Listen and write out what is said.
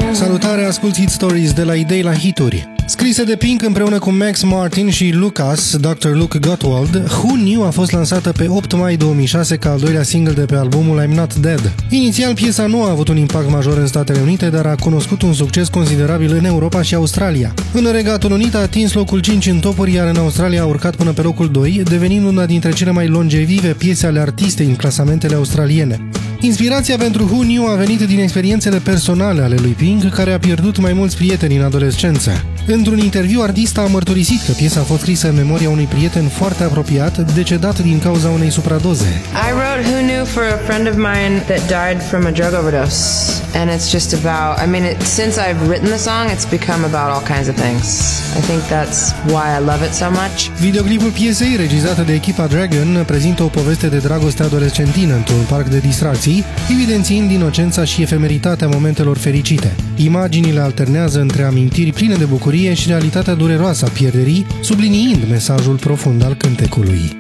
Salutare, asculti Hit Stories de la idei la hituri. Scrise de Pink împreună cu Max Martin și Lucas, Dr. Luke Gottwald, Who Knew a fost lansată pe 8 mai 2006 ca al doilea single de pe albumul I'm Not Dead. Inițial, piesa nu a avut un impact major în Statele Unite, dar a cunoscut un succes considerabil în Europa și Australia. În Regatul Unit a atins locul 5 în topuri, iar în Australia a urcat până pe locul 2, devenind una dintre cele mai longevive piese ale artistei în clasamentele australiene. Inspirația pentru Who Knew a venit din experiențele personale ale lui Pink, care a pierdut mai mulți prieteni în adolescență. Într-un interviu, artista a mărturisit că piesa a fost scrisă în memoria unui prieten foarte apropiat, decedat din cauza unei supradoze. I wrote Who Knew for a friend of mine that died from a drug overdose. And it's just about, since I've written the song, it's become about all kinds of things. I think that's why I love it so much. Videoclipul piesei, regizată de echipa Dragon, prezintă o poveste de dragoste adolescentină într-un parc de distracții, evidențiind inocența și efemeritatea momentelor fericite. Imaginile alternează între amintiri pline de bucurie și realitatea dureroasă a pierderii, subliniind mesajul profund al cântecului.